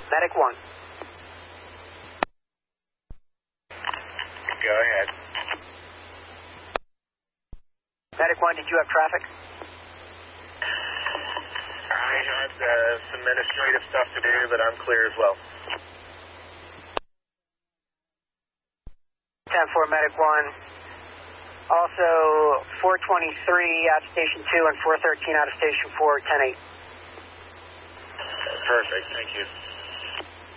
Medic 1. Go ahead. Medic 1, did you have traffic? I had some administrative stuff to do, but I'm clear as well. 10-4, Medic 1. Also, 423 out of Station 2 and 413 out of Station 4, 10-8. Perfect, thank you.